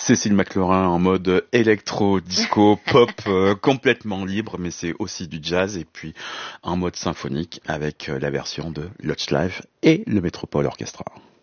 Cécile McLorin en mode électro, disco, pop, complètement libre, mais c'est aussi du jazz, et puis en mode symphonique avec la version de Lodge Live et le Metropole Orchestra.